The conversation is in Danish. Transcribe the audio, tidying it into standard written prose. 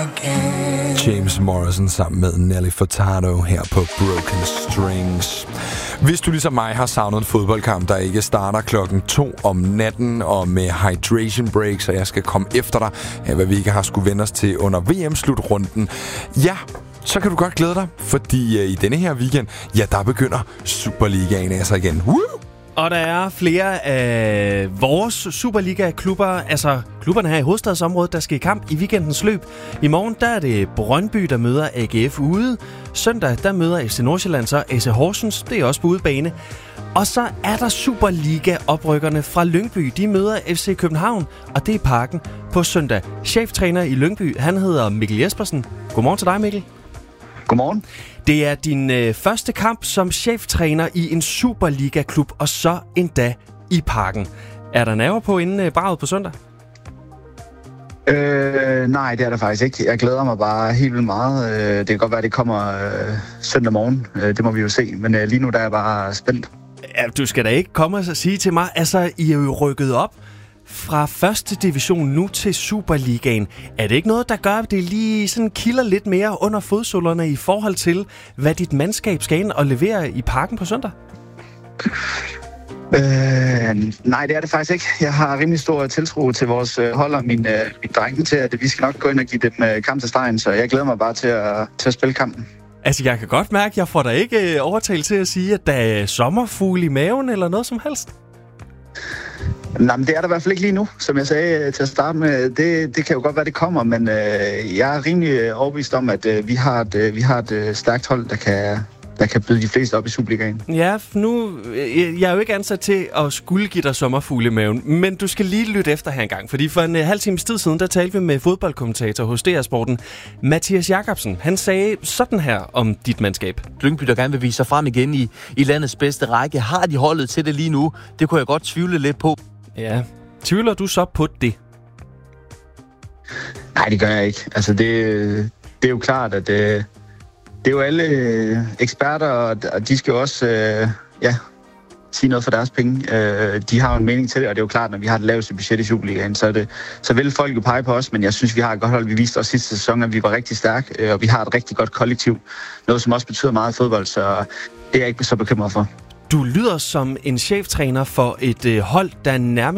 James Morrison sammen med Nelly Furtado her på Broken Strings. Hvis du ligesom mig har savnet en fodboldkamp, der ikke starter 2:00 om natten og med hydration break, så jeg skal komme efter dig, hvad vi ikke har skulle vende os til under VM-slutrunden, ja, så kan du godt glæde dig, fordi i denne her weekend, ja, der begynder Superligaen altså igen. Woo! Og der er flere af vores Superliga-klubber, altså klubberne her i hovedstadsområdet, der skal i kamp i weekendens løb. I morgen der er det Brøndby, der møder AGF ude. Søndag der møder FC Nordsjælland så AC Horsens, det er også på udebane. Og så er der Superliga-oprykkerne fra Lyngby. De møder FC København, og det er i Parken på søndag. Cheftræner i Lyngby, han hedder Mikkel Jespersen. Godmorgen til dig, Mikkel. Godmorgen. Det er din første kamp som cheftræner i en Superliga-klub, og så endda i Parken. Er der nerver på inden braget på søndag? Nej, det er der faktisk ikke. Jeg glæder mig bare helt vildt meget. Det kan godt være, at det kommer søndag morgen. Det må vi jo se. Men lige nu der er jeg bare spændt. Ja, du skal da ikke komme og sige til mig, altså I er jo rykket op fra første division nu til Superligaen. Er det ikke noget, der gør, at det lige sådan kilder lidt mere under fodsålerne i forhold til, hvad dit mandskab skal ind og levere i Parken på søndag? Nej, det er det faktisk ikke. Jeg har rimelig stor tiltro til vores hold og mine drenge til, at vi skal nok gå ind og give dem kamp til stregen, så jeg glæder mig bare til at spille kampen. Altså, jeg kan godt mærke, at jeg får da ikke overtalt til at sige, at der er sommerfugle i maven eller noget som helst. Nej, men det er der i hvert fald ikke lige nu, som jeg sagde til at starte med. Det kan jo godt være, det kommer, men jeg er rimelig overbevist om, at vi har et stærkt hold, der kan byde de fleste op i Superligaen. Ja, nu jeg er jo ikke ansat til at skulle give dig sommerfugle i maven, men du skal lige lytte efter her engang, fordi for en halv times tid siden, der talte vi med fodboldkommentator hos DR Sporten, Mathias Jakobsen. Han sagde sådan her om dit mandskab. Lyngby, der gerne vil vise sig frem igen i landets bedste række. Har de holdet til det lige nu? Det kunne jeg godt tvivle lidt på. Ja, tvivler du så på det? Nej, det gør jeg ikke. Altså, det er jo klart, at det er jo alle eksperter, og de skal jo også sige noget for deres penge. De har jo en mening til det, og det er jo klart, når vi har det laveste budget i Superligaen, så vil folk jo pege på os, men jeg synes, vi har et godt hold. Vi viste også sidste sæson, at vi var rigtig stærke, og vi har et rigtig godt kollektiv. Noget, som også betyder meget i fodbold, så det er jeg ikke så bekymret for. Du lyder som en cheftræner for et hold, der nærmest